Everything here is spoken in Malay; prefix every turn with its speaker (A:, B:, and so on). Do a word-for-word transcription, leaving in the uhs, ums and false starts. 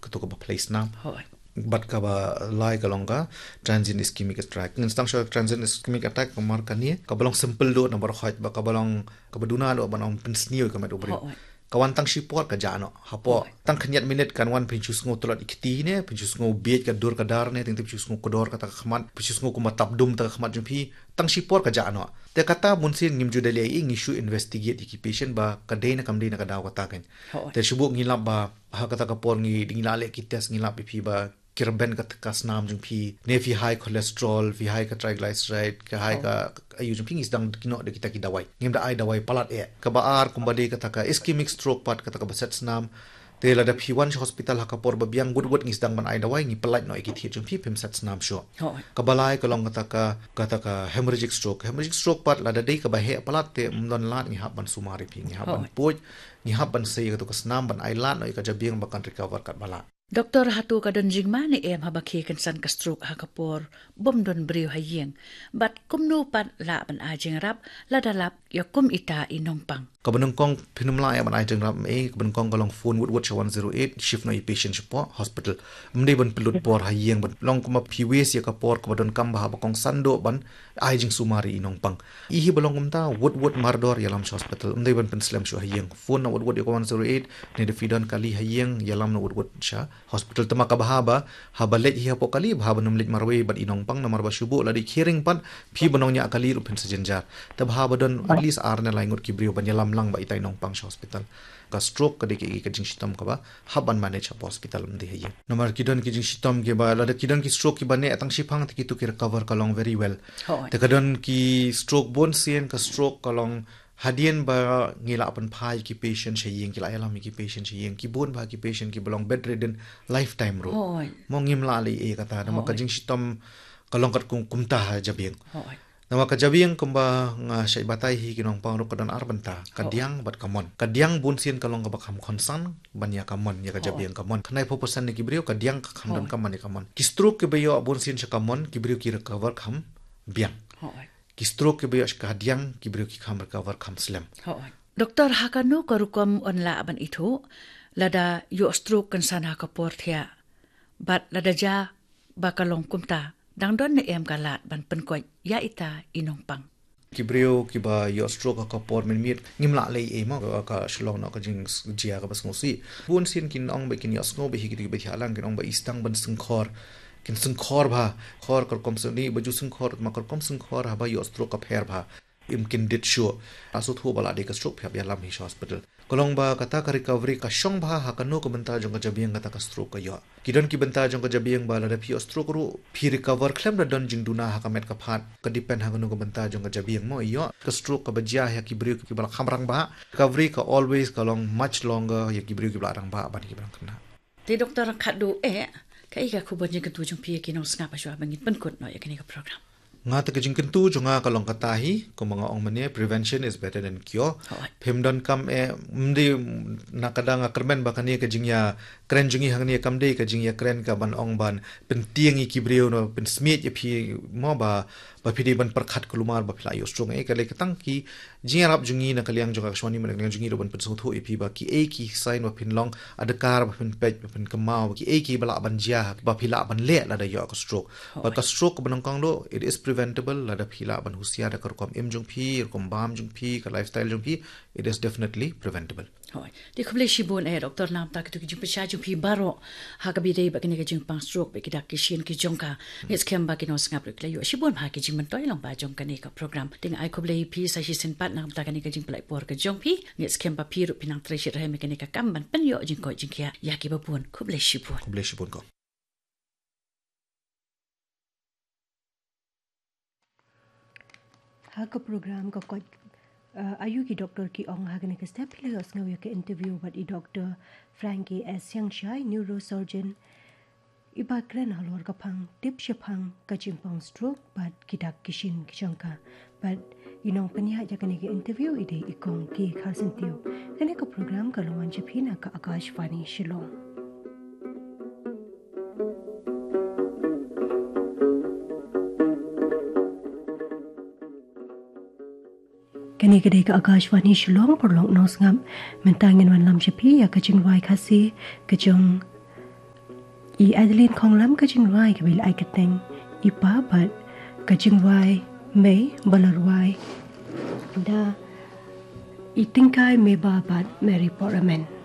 A: ketu ka place nam bat ka ba lai ka long ka transient ischemic attack instant shock transient ischemic attack kamar kani ka balong simple do na bar khait ba ka balong ka baduna do banong pinsniu ka met ubri kawan tang shipor ka jano hapo tang khanyat minute kan wan pinchus ngo tolat ikti ne pinchus ngo biet ka dur ka dar ne ting pinchus ngo kodor ka ta khmat pinchus ngo kuma tabdum ta khmat jumpi tang shipor ka jano te kata munsin ngim judale i ngishu investigate iki patient ba ka deina kam deina ka daw ka taken te shubu ngilap ba ha kata ka por ngi ngilale kitas ngilap pi ba kirben ka kas nam jumpi ne fi high cholesterol fi high ka triglyceride ka high ka ayu jumpi ngis dang kino de kita ki dawai ngim da ai dawai palat e ka ba ar kumbade ka ta ka ischemic stroke pat ka ta ka set nam te la da phi one hospital ha ka por ba biang good good ngis dang ban ai dawai ngi palat no ki thi jumpi pim set nam sho ka balai ka long ka ta ka ka ta ka hemorrhagic stroke hemorrhagic stroke pat la da dei ka ba he palat te mdon lat ngi hab ban sumari phi ngi hab ban poj ngi hab ban sei ka to ka snam ban ai lat no ka jabiang ba kan recover kat bala
B: Doktor hatu ka don jingma ni em habaki kan san ka stroke ha kapor bom don briu hayeng bat kumnu pat la ban a jing rap la dalap ya kum ita inong pang
A: kabanung kong pinumla ya ban ai jing rap e kabanung kong kalong phone wood watch one oh eight shift no patient support hospital mde ban pelut por hayeng ban long kuma pwes ya kapor kabadon kam ba ba kong sando ban ai jing sumari inong pang i hi balong kumta wood wood mardor yalam hospital mde ban pen slam shu hayeng phone no wood wood one oh eight ne de fidon kali hayeng yalam no wood wood sha hospital tema ka bahaba habalet hi hapo kali bahaba numlit marwe ban inong pang namar ba shubu la di khiring pan phi banongnya kali rupen sejenjar ta bahaba don at least arna laingut kibrio ban yalam lang ba itai nong pang hospital ka stroke ka deke ka jing shitam ka ba haban manage hospital mde hi namar kidon ki jing shitam ke ba la kidon ki stroke ki bane atang shipang ti tu ki recover ka long very well te kadon ki stroke bon sien ka stroke ka long hadian ba ngila pan phai ki patient sheyeng ki la yalam ki patient sheyeng ki bon ba ki patient ki belong bedridden lifetime ro mongim la le e kata nama ka jing shitam kalong kat kum kumta jabing nama ka jabing kumba nga shai batai hi kinong pang ro kadan arbanta kadiang bat kamon kadiang bun sien kalong ka bakam konsan banya kamon ya ka jabing kamon khnai poposan ni kibrio kadiang kham don kamon ni kamon ki stroke ke bayo bun sien sha kamon kibrio ki recover kham biang ki stroke ke bayo ka diang ki brio ki kham recover kham slam
B: Doktor hakanu karukom onla aban itu lada yo stroke kan sana ka porthia bat lada ja bakalong kumta dangdon ne em kalat ban penkoi ya ita inong pang
A: ki brio ki ba yo stroke ka por min mit ngimla le e ma ka shlong no ka jing jia ka bas ngosi bun sin kin ong be kin yos ngo be hi ki be halang kin ong ba istang ban sing khor kin sing khor bha khor kar kom sni baju sing khor ma kar kom sing khor ha ba yo stroke ka pher bha im kin dit sho asu thu bala de ka stroke phya ya lam hi hospital kolong ba kata ka recovery ka shong bha ha kanu ko banta jong ka jabiang kata ka stroke ka yo kidon ki banta jong ka jabiang ba la da phi stroke ru phi recover khlem da don jing duna ha ka met ka phat ka depend ha kanu ko banta jong ka jabiang mo yo ka stroke ka bajia ha ki brio ki bala khamrang ba recovery ka always ka long much longer ya ki brio ki bala rang ba ban ki bang kana
B: te doktor khadu e kai ka khu bonje ka tu jong phi ki no snga pa shwa bangin pen kot no ya kani ka program
A: nga ta jing kentu jonga kalong kata hi ko mga ong mane prevention is better than cure phemdon kam e mdi nakada nga kermen bakani ka jingya kren jungi hangni kam de ka jingya kren ka ban ong ban penting i kibrio no pen smith ye phi mo ba ba phi de ban perkhat kulumar ba phla yo strong e ka le katang ki jingya rap jungi na kaliang jonga shwani man kaliang jungi ro ban pen so tho e phi ba ki e ki sign wa phin long adakar ba phin pej ba phin kamau ki e ki bala ban jia ba phila ban le la da yo ka stroke ba ka stroke ban kang lo it is preventable la da phila ban husia da kar kom im jung phi kom bam jung phi ka lifestyle jung phi it is definitely preventable
B: hoi de khle shibon e doctor nam ta ki jung pcha jung phi baro ha ka bi dei ba ki jung pang stroke be ki da ki shin ki jong ka nes kem ba ki no snap le yo shibon ha ki jing man toy long ba jong ka ne ka program ting ai khle phi sa shi sin pat nam ta ka ne ka jing plai por ka jong phi nes kem ba phi ru pinang tre shi re me ka ne ka kam ban pen yo jing ko jing kya ya ki ba pun khle shibon
A: khle shibon ko
C: ha ka program ka ko ayu ki doctor ki ong ha ne ka step le os ngaw ka interview but i doctor Frankie S Yang Shai neurosurgeon iba kren halor ka phang tip she phang ka chim pang stroke but kidak kishin kishangka but you know panya ja ka ne ka interview ide ikong ki khasin tiu kane ka program ka lawan che phina ka Akashvani Shillong kani gede ka Akashvani Shillong por long nos ngam mentangin wan lam shapi ya ka ching wai khasi ka jong i Adeline khong lam ka jing rai ka bil ai ka teng i pa bat ka jing wai me balar wai da i tingkai me ba bat Mary Poramen